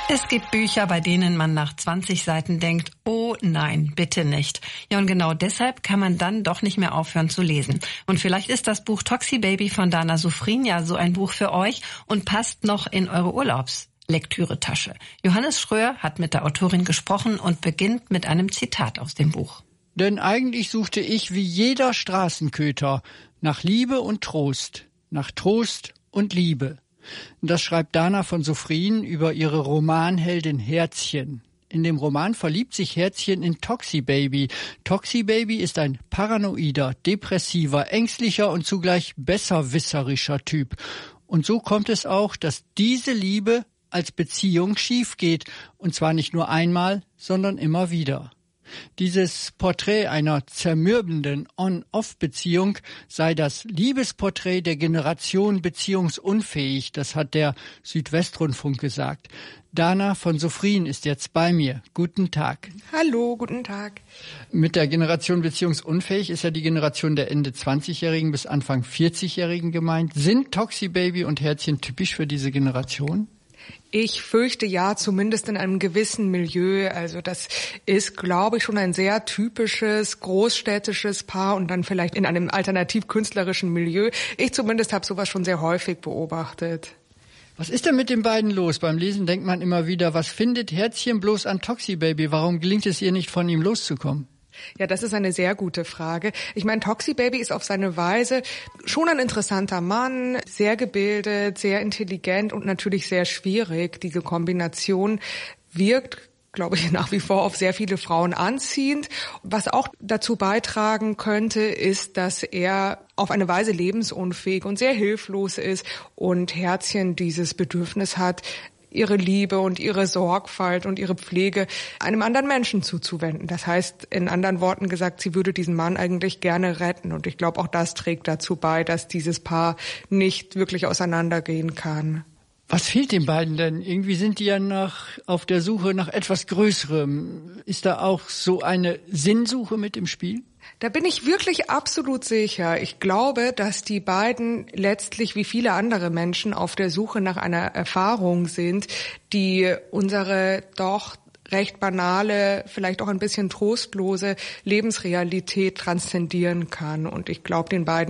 Es gibt Bücher, bei denen man nach 20 Seiten denkt, oh nein, bitte nicht. Ja, und genau deshalb kann man dann doch nicht mehr aufhören zu lesen. Und vielleicht ist das Buch Toxi Baby von Dana Sofrin ja so ein Buch für euch und passt noch in eure Urlaubslektüretasche. Johannes Schröer hat mit der Autorin gesprochen und beginnt mit einem Zitat aus dem Buch. Denn eigentlich suchte ich wie jeder Straßenköter nach Liebe und Trost, nach Trost und Liebe. Das schreibt Dana von Sofrin über ihre Romanheldin Herzchen. In dem Roman verliebt sich Herzchen in Toxi Baby. Toxi Baby ist ein paranoider, depressiver, ängstlicher und zugleich besserwisserischer Typ. Und so kommt es auch, dass diese Liebe als Beziehung schief geht. Und zwar nicht nur einmal, sondern immer wieder. Dieses Porträt einer zermürbenden On-Off-Beziehung sei das Liebesporträt der Generation beziehungsunfähig. Das hat der Südwestrundfunk gesagt. Dana von Sofrin ist jetzt bei mir. Guten Tag. Hallo, guten Tag. Mit der Generation beziehungsunfähig ist ja die Generation der Ende 20-Jährigen bis Anfang 40-Jährigen gemeint. Sind Toxi Baby und Herzchen typisch für diese Generation? Ich fürchte ja, zumindest in einem gewissen Milieu. Also das ist, glaube ich, schon ein sehr typisches, großstädtisches Paar und dann vielleicht in einem alternativ-künstlerischen Milieu. Ich zumindest habe sowas schon sehr häufig beobachtet. Was ist denn mit den beiden los? Beim Lesen denkt man immer wieder, was findet Herzchen bloß an Toxi Baby? Warum gelingt es ihr nicht, von ihm loszukommen? Ja, das ist eine sehr gute Frage. Ich meine, Toxi Baby ist auf seine Weise schon ein interessanter Mann, sehr gebildet, sehr intelligent und natürlich sehr schwierig. Diese Kombination wirkt, glaube ich, nach wie vor auf sehr viele Frauen anziehend. Was auch dazu beitragen könnte, ist, dass er auf eine Weise lebensunfähig und sehr hilflos ist und Herzchen dieses Bedürfnis hat, ihre Liebe und ihre Sorgfalt und ihre Pflege einem anderen Menschen zuzuwenden. Das heißt, in anderen Worten gesagt, sie würde diesen Mann eigentlich gerne retten. Und ich glaube, auch das trägt dazu bei, dass dieses Paar nicht wirklich auseinandergehen kann. Was fehlt den beiden denn? Irgendwie sind die ja auf der Suche nach etwas Größerem. Ist da auch so eine Sinnsuche mit im Spiel? Da bin ich wirklich absolut sicher. Ich glaube, dass die beiden letztlich wie viele andere Menschen auf der Suche nach einer Erfahrung sind, die unsere doch recht banale, vielleicht auch ein bisschen trostlose Lebensrealität transzendieren kann. Und ich glaube, den beiden